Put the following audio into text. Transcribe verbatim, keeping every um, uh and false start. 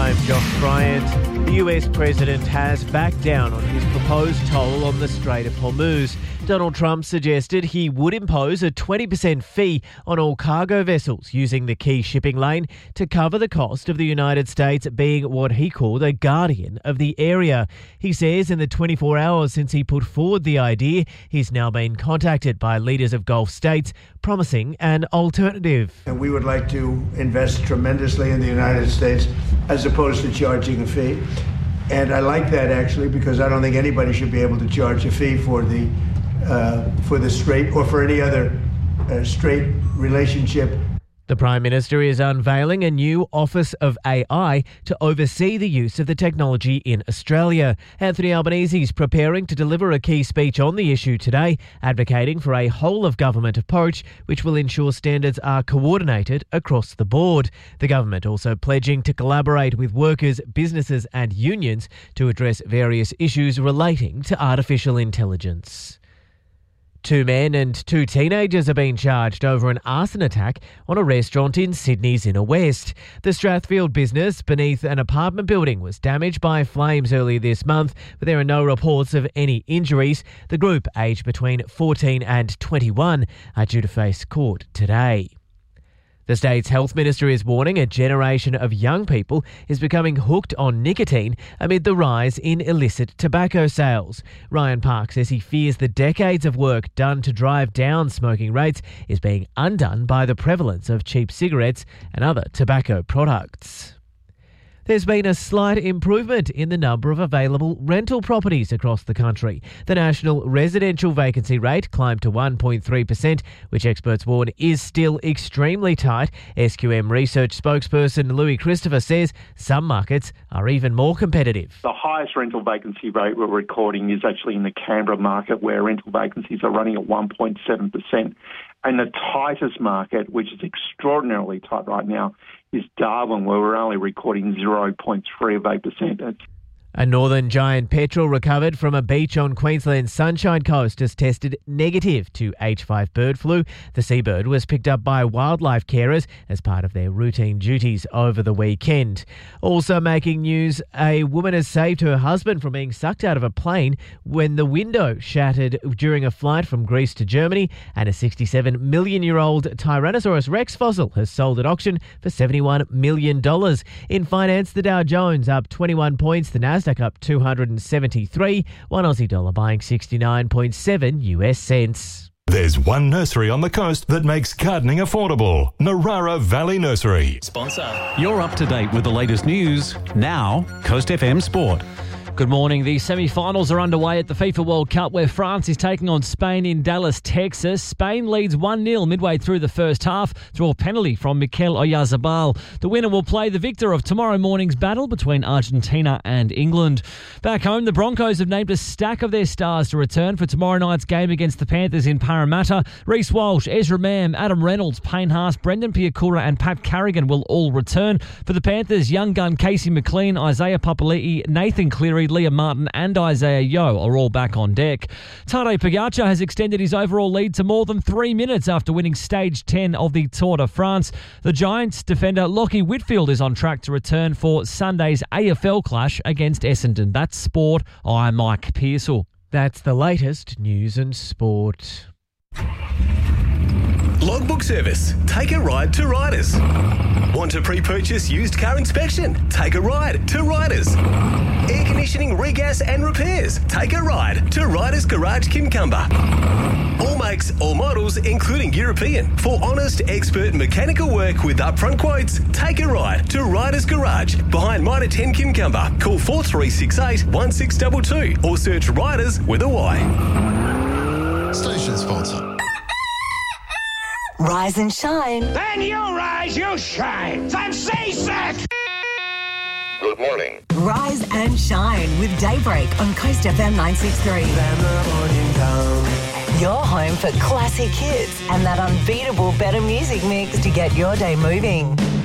I'm Josh Bryant. The U S president has backed down on his proposed toll on the Strait of Hormuz. Donald Trump suggested he would impose a twenty percent fee on all cargo vessels using the key shipping lane to cover the cost of the United States being what he called a guardian of the area. He says in the twenty-four hours since he put forward the idea, he's now been contacted by leaders of Gulf states promising an alternative. And we would like to invest tremendously in the United States as opposed to charging a fee. And I like that actually because I don't think anybody should be able to charge a fee for the uh, for the strait or for any other uh, strait relationship. The Prime Minister is unveiling a new Office of A I to oversee the use of the technology in Australia. Anthony Albanese is preparing to deliver a key speech on the issue today, advocating for a whole-of-government approach which will ensure standards are coordinated across the board. The government also pledging to collaborate with workers, businesses and unions to address various issues relating to artificial intelligence. Two men and two teenagers are being charged over an arson attack on a restaurant in Sydney's Inner West. The Strathfield business beneath an apartment building was damaged by flames earlier this month, but there are no reports of any injuries. The group, aged between fourteen and twenty-one, are due to face court today. The state's health minister is warning a generation of young people is becoming hooked on nicotine amid the rise in illicit tobacco sales. Ryan Park says he fears the decades of work done to drive down smoking rates is being undone by the prevalence of cheap cigarettes and other tobacco products. There's been a slight improvement in the number of available rental properties across the country. The national residential vacancy rate climbed to one point three percent, which experts warn is still extremely tight. S Q M research spokesperson Louis Christopher says some markets are even more competitive. The highest rental vacancy rate we're recording is actually in the Canberra market, where rental vacancies are running at one point seven percent. And the tightest market, which is extraordinarily tight right now, is Darwin, where we're only recording zero point three of eight percent. It's A northern giant petrel recovered from a beach on Queensland's Sunshine Coast has tested negative to H five bird flu. The seabird was picked up by wildlife carers as part of their routine duties over the weekend. Also making news, a woman has saved her husband from being sucked out of a plane when the window shattered during a flight from Greece to Germany, and a sixty-seven million year old Tyrannosaurus Rex fossil has sold at auction for seventy-one million dollars. In finance, the Dow Jones up twenty-one points, the Nasdaq Nasdaq up two hundred seventy-three, one Aussie dollar buying sixty-nine point seven U S cents. There's one nursery on the coast that makes gardening affordable. Narara Valley Nursery. Sponsor. You're up to date with the latest news. Now, Coast F M Sport. Good morning. The semi-finals are underway at the FIFA World Cup, where France is taking on Spain in Dallas, Texas. Spain leads one nil midway through the first half through a penalty from Mikel Oyarzabal. The winner will play the victor of tomorrow morning's battle between Argentina and England. Back home, the Broncos have named a stack of their stars to return for tomorrow night's game against the Panthers in Parramatta. Reece Walsh, Ezra Mam, Adam Reynolds, Payne Haas, Brendan Piakura and Pat Carrigan will all return. For the Panthers, young gun Casey McLean, Isaiah Papali'i, Nathan Cleary, Liam Martin and Isaiah Yeo are all back on deck. Tadej Pogacar has extended his overall lead to more than three minutes after winning stage ten of the Tour de France. The Giants defender Lockie Whitfield is on track to return for Sunday's A F L clash against Essendon. That's sport. I'm Mike Pearsall. That's the latest news and sport. Logbook Service. Take a ride to Riders. Want to pre-purchase used car inspection? Take a ride to Riders. Air conditioning, regas and repairs? Take a ride to Riders Garage Kimcumber. All makes, all models, including European. For honest, expert mechanical work with upfront quotes, take a ride to Riders Garage behind Mitre ten Kimcumber. Call four three six eight, one six two two or search Riders with a Y. Station sponsor. Rise and shine. Then you rise, you shine. I'm seasick. Good morning. Rise and shine with Daybreak on Coast F M nine sixty-three. Your home for classic hits and that unbeatable better music mix to get your day moving.